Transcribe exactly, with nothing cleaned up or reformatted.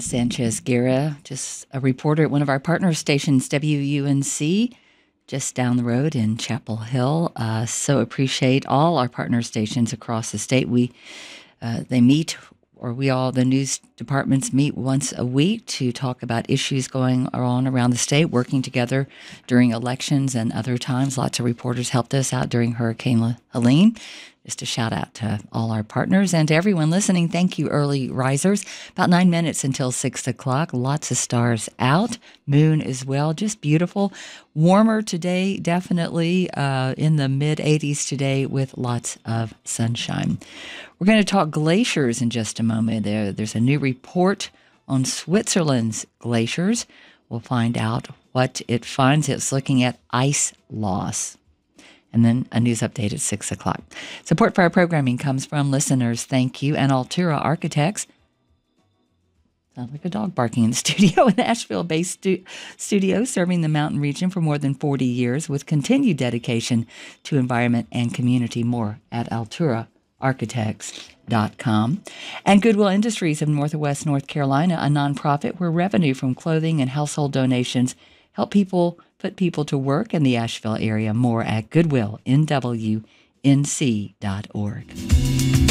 Sanchez Guerra, just a reporter at one of our partner stations, W U N C, just down the road in Chapel Hill. Uh, so appreciate all our partner stations across the state. We uh, they meet, or we all, the news departments meet once a week to talk about issues going on around the state, working together during elections and other times. Lots of reporters helped us out during Hurricane Helene. Just a shout out to all our partners and to everyone listening. Thank you, early risers. About nine minutes until six o'clock. Lots of stars out. Moon as well. Just beautiful. Warmer today, definitely uh, in the mid eighties today with lots of sunshine. We're going to talk glaciers in just a moment. There, there's a new report on Switzerland's glaciers. We'll find out what it finds. It's looking at ice loss. And then a news update at six o'clock. Support for our programming comes from listeners. Thank you. And Altura Architects. Sounds like a dog barking in the studio. An Asheville-based stu- studio serving the mountain region for more than forty years with continued dedication to environment and community. More at altura architects dot com. And Goodwill Industries of Northwest North Carolina, a nonprofit where revenue from clothing and household donations help people put people to work in the Asheville area. More at goodwill n w n c dot org.